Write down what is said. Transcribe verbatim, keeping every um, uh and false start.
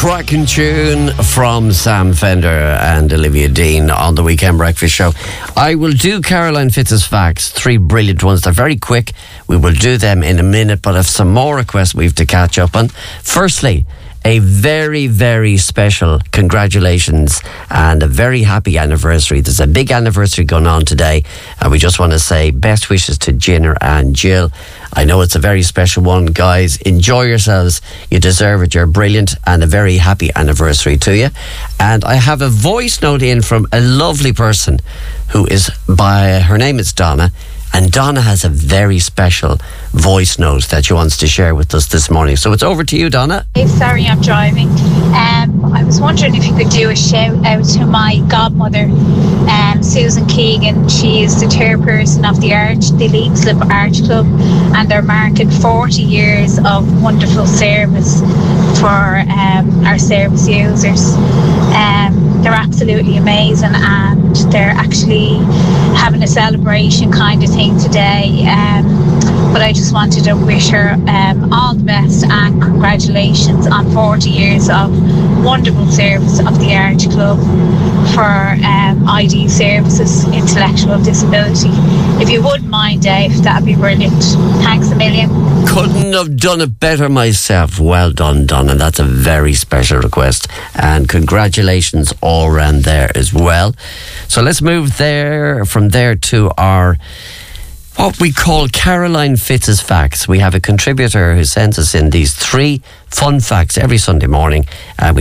cracking tune from Sam Fender and Olivia Dean on the Weekend Breakfast Show. I will do Caroline Fitz's facts, three brilliant ones. They're very quick. We will do them in a minute, but I have some more requests we have to catch up on. Firstly, a very, very special congratulations and a very happy anniversary. There's a big anniversary going on today, and we just want to say best wishes to Ginner and Jill. I know it's a very special one, guys. Enjoy yourselves. You deserve it. You're brilliant, and a very happy anniversary to you. And I have a voice note in from a lovely person who is by, her name is Donna. And Donna has a very special voice note that she wants to share with us this morning. So it's over to you, Donna. Hey, sorry, I'm driving. Um, I was wondering if you could do a shout out to my godmother, um, Susan Keegan. She is the chairperson of the Arch, the Elite Slip Arch Club, and they're marking forty years of wonderful service for um, our service users. Um, they're absolutely amazing, and they're actually having a celebration kind of thing today. Um, but I just wanted to wish her um, all the best and congratulations on forty years of wonderful service of the Arch Club for um, I D services, intellectual disability. If you wouldn't mind, Dave, that'd be brilliant. Thanks a million. Couldn't have done it better myself. Well done, Donna. That's a very special request. And congratulations all around there as well. So let's move there from there to our what we call Caroline Fitz's Facts. We have a contributor who sends us in these three fun facts every Sunday morning. And we